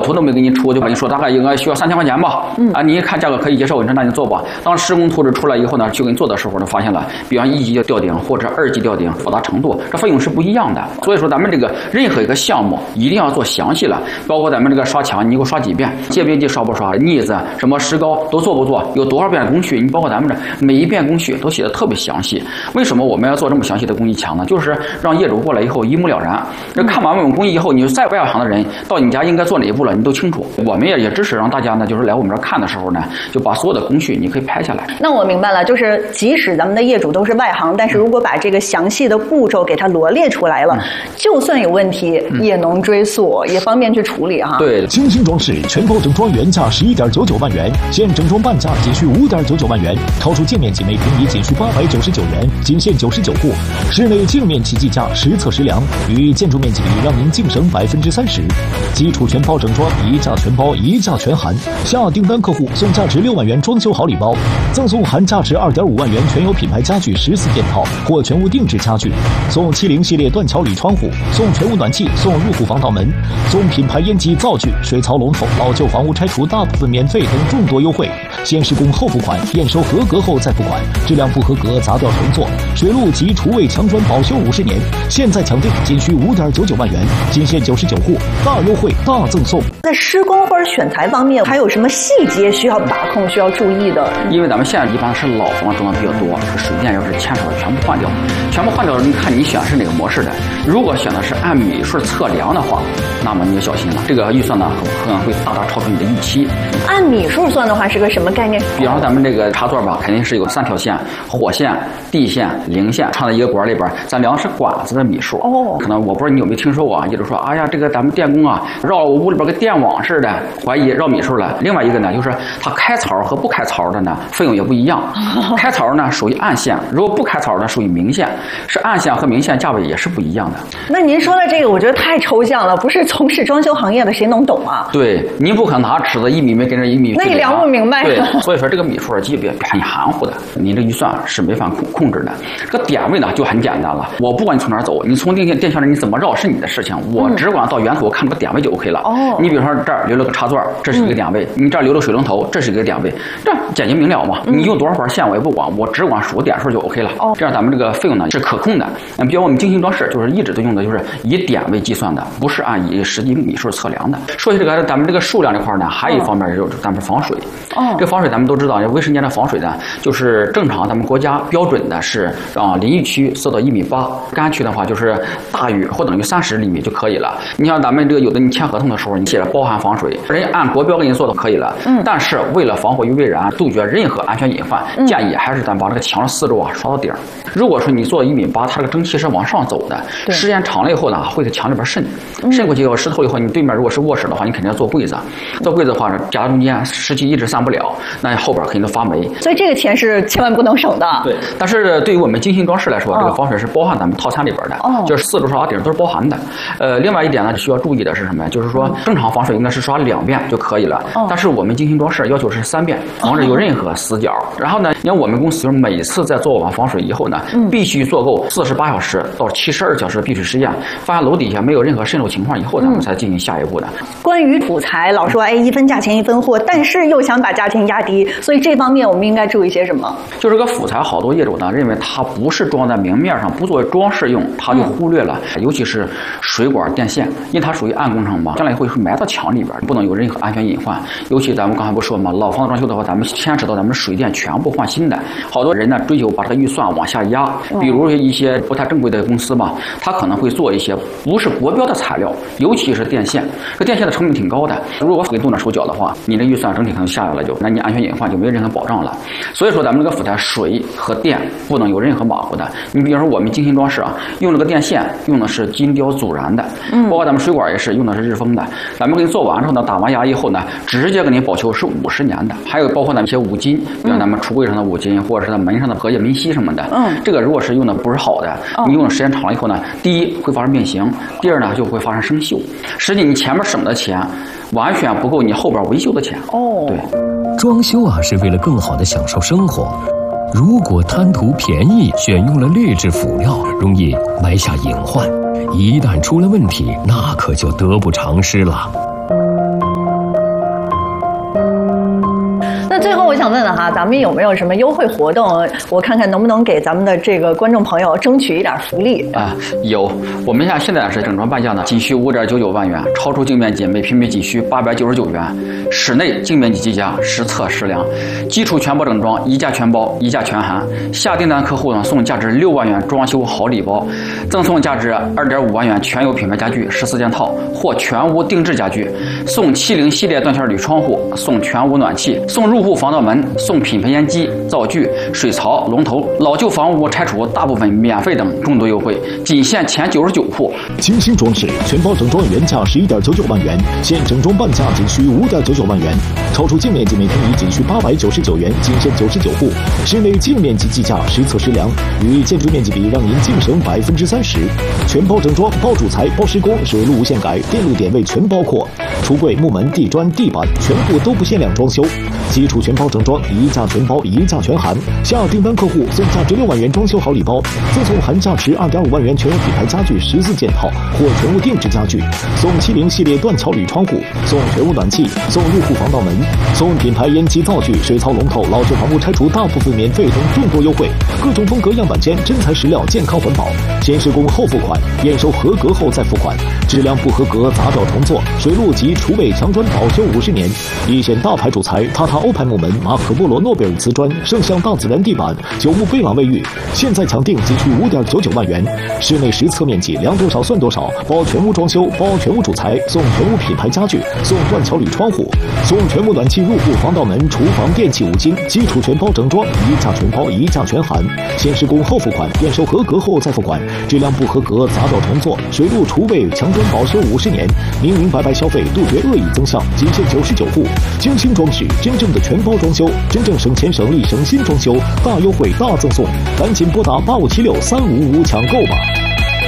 图都没给你出，就跟你说大概应该需要3000块钱吧。你一看价格可以接受，你说那你做吧。当施工图纸出来以后呢，去给你做的时候呢，发现了，比方1级吊顶或者2级吊顶复杂程度，这费用是不一样的。所以说咱们这个任何一个项目一定要做详细了，包括咱们这个刷墙，你给我刷几遍，界边机刷不刷，腻子什么石膏都做不做，有多少遍工序，你包括咱们这每一遍工序都写的特别详细。为什么我们要做这么详细的工艺墙呢？就是让业主过来以后一目了然。这看完我们工艺以后，你再外行的人到你家应该做哪一步了，你都清楚。我们也支持让大家呢，就是来我们这儿看的时候呢，就把所有的工序你可以拍下来。 那我明白了，就是即使咱们的业主都是外行，但是如果把这个详细的步骤给它罗列出来了，就算有问题也能追溯，也方便去处理哈。 对， 精心装饰全包整装原价11.99万元，现整装半价仅需5.99万元，超出建面积每平米仅需899元，仅限99户。室内净面积计价实测实量，与建筑面积比让您净省30%。基础全包整装一价全包，一价全含。下订单客户送价值6万元装修好礼包，赠送含价值2.5万元全有品牌家具14件套或全屋定制家具，送70系列断桥铝窗户，送全屋暖气，送入户防盗门，送品牌烟机灶具、水槽龙头，老旧房屋拆除大部分免费等众多优惠。先施工后付款，验收合格后再付款，质量不合格砸掉重做。水路及厨卫墙砖保修50年，现在抢订仅需5.99万元，仅限99户，大优惠大赠送。 在施工或者选材方面，还有什么细节需要把控、需要注意的？ 因为咱们现在一般是老房装的比较多，这个水电要是牵扯的全部换掉，你看你选的是哪个模式的。如果选的是按米数测量的话，那么你就小心了，这个预算呢可能会大大超出你的预期。 按米数算的话是个什么概念？ 比方说咱们这个插座吧，肯定是有3条线，火线、地线、零线串在一个管里边，咱量的是管子的米数。可能我不知道你有没有听说过啊，业主说，哎呀，这个咱们电工啊绕我屋里边跟电网似的，怀疑绕米数了。另外一个呢，就是它开槽和不开槽的呢，费用也不一样。开槽呢属于暗线，如果不开槽呢属于明线，是暗线和明线价位也是不一样的。 那您说的这个，我觉得太抽象了，不是从事装修行业的谁能懂啊？ 对，您不可能拿尺子1米没跟着1米， 那也量不明白。 对，所以说这个米数基本很含糊的，你这预算是没法控制的。这个点位呢就很简单了，我不管你从哪儿走，你从电线上你怎么绕是你的事情，我只管到源头看这个点位就 OK 了。你比如说这儿留了个插座，这是一个点位，你这儿留了水龙头，这是一个点位，这简洁明了嘛。你用多少根线我也不管，我只管数点数就 OK 了。这样咱们这个费用呢是可控的。比如我们精心装饰就是一直都用的就是以点位计算的，不是按以实际米数测量的。说起这个咱们这个数量这块呢，还有一方面就是咱们防水。这防水咱们都知道，卫生间的防水呢，就是正常咱们国家标准的是淋浴区设到1.8米，干区的话就是大于或等于30厘米就可以了。你像咱们这个有的你签合同的时候，你写着包含防水，人家按国标给你做就可以了。但是为了防火于未然，杜绝任何安全隐患，建议还是咱把这个墙的四周刷到顶。如果说你做1.8米，它这个蒸汽是往上走的，时间长了以后呢，会在墙里边渗过去以后湿透以后，你对面如果是卧室的话，你肯定要做柜子，做柜子的话夹在中间，湿气一直散不了，那后边肯定都发霉。 所以这个钱是千万不能省的。 对，但是对于我们精心装饰来说，这个防水是包含咱们套餐里边的，就是四周刷顶都是包含的。另外一点呢，需要注意的是什么呀？就是说正常防水应该是刷2遍就可以了，但是我们精心装饰要求是3遍，防止有任何死角。然后呢，你看我们公司就是每次在做完防水以后呢，必须做够48小时到72小时的闭水实验，发现楼底下没有任何渗漏情况以后，咱们才进行下一步的。 关于土材，老说一分价钱一分货，但是又想把价钱压低，所以这方面我们应该注意些什么？ 就是个辅材，好多业主呢认为它不是装在明面上，不作为装饰用，他就忽略了，尤其是水管电线，因为它属于暗工程嘛，将来会埋到墙里边，不能有任何安全隐患。尤其咱们刚才不说嘛，老房子装修的话，咱们牵扯到咱们水电全部换新的，好多人呢追求把这个预算往下压，比如一些不太正规的公司嘛，他可能会做一些不是国标的材料，尤其是电线，这电线的成本挺高的，如果给动点手脚的话，你的预算整体可能下来了那你安全隐患就没有任何保障了。所以说咱们这个辅材水和电不能有任何马虎的。你比如说我们精心装饰啊，用这个电线用的是金雕阻燃的，包括咱们水管也是用的是日封的。咱们给你做完之后呢，打完牙以后呢，直接给你保修是50年的。还有包括咱们一些五金，比如咱们橱柜上的五金，或者是咱门上的隔夜门锡什么的，这个如果是用的不是好的，你用的时间长了以后呢，第一会发生变形，第二呢就会发生生锈。实际你前面省的钱完全不够你后边维修的钱。对， 装修啊是为了更好的享受生活，如果贪图便宜，选用了劣质辅料，容易埋下隐患，一旦出了问题，那可就得不偿失了。 我想问问哈，咱们有没有什么优惠活动？我看看能不能给咱们的这个观众朋友争取一点福利啊？有，我们现在是整装半价呢，仅需5.99万元，超出净面积每平米仅需899元，室内净面积计价，实测实量，基础全包整装，一价全包，一价全含。下订单客户呢送价值6万元装修好礼包，赠送价值2.5万元全有品牌家具14件套或全屋定制家具，送70系列断桥铝窗户，送全屋暖气，送入户防盗门，送品牌烟机、灶具、水槽、龙头，老旧房屋拆除大部分免费等众多优惠，仅限前99户。 精心装饰全包整装原价11.99万元，现整装半价仅需5.99万元，超出净面积每平米仅需899元，仅限99户。室内净面积计价，实测实量，与建筑面积比让您净省30%。全包整装，包主材、包施工，水路无限改，电路点位全包括，橱柜、木门、地砖、地板全部都不限量装修。基础全包整装，一价全包，一价全含。下订单客户送价值6万元装修好礼包，赠送含价值2.5万元全有品牌家具14件套或全屋定制家具，送70系列断桥铝窗户，送全屋暖气，送入户防盗门，送品牌烟机灶具、水槽龙头，老旧房屋拆除大部分免费等众多优惠。各种风格样板间，真材实料，健康环保，先施工后付款，验收合格后再付款，质量不合格砸掉重做，水路及厨卫墙砖保修50年。一线大牌主材，塔塔欧派木门、马可波罗诺贝尔瓷砖、圣象大自然地板、九牧贝朗卫浴，现在抢订仅需5.99万元。室内实测面积量多少算多少，包全屋装修，包全屋主材，送全屋品牌家具，送断桥铝窗户，送全屋暖气、入户防盗门、厨房电器5金，基础全包整装，一价全包，一价全含。先施工后付款，验收合格后再付款，质量不合格砸掉重做，水路厨卫墙砖保修50年。明明白白消费，杜绝恶意增项，仅限99户。精心装饰，真正的全包装修，真正省钱省力省心装修，大优惠大赠送，赶紧拨打85763555抢购吧。